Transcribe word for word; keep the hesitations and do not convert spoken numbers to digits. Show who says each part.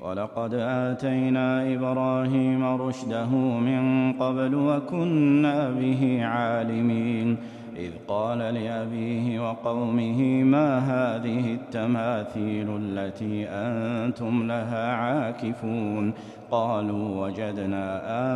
Speaker 1: ولقد آتينا إبراهيم رشده من قبل وكنا به عالمين إذ قال لأبيه وقومه ما هذه التماثيل التي أنتم لها عاكفون قالوا وجدنا